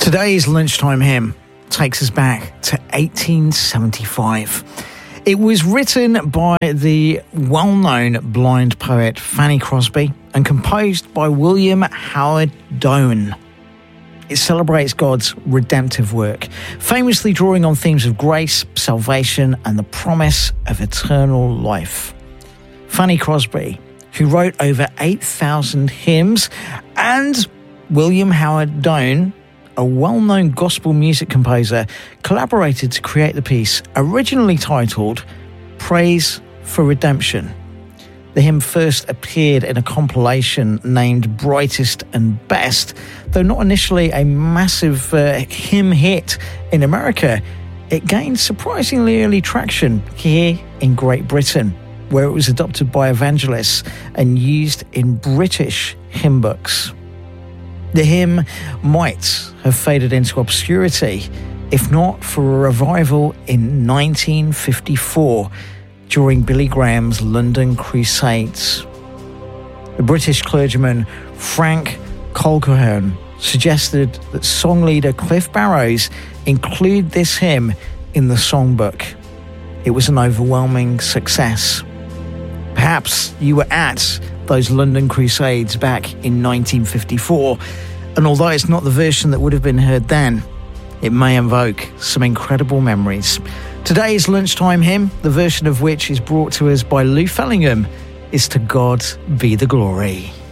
Today's lunchtime hymn takes us back to 1875. It was written by the well-known blind poet Fanny Crosby and composed by William Howard Doane. It celebrates God's redemptive work, famously drawing on themes of grace, salvation, and the promise of eternal life. Fanny Crosby, who wrote over 8,000 hymns, and William Howard Doane, a well-known gospel music composer, collaborated to create the piece, originally titled Praise for Redemption. The hymn first appeared in a compilation named Brightest and Best. Though not initially a massive hymn hit in America, it gained surprisingly early traction here in Great Britain, where it was adopted by evangelists and used in British hymn books. The hymn might have faded into obscurity if not for a revival in 1954 during Billy Graham's London Crusades. The British clergyman Frank Colquhoun suggested that song leader Cliff Barrows include this hymn in the songbook. It was an overwhelming success. Perhaps you were at those London Crusades back in 1954, and although it's not the version that would have been heard then, it may evoke some incredible memories. Today's lunchtime hymn, the version of which is brought to us by Lou Fellingham, is To God Be the Glory.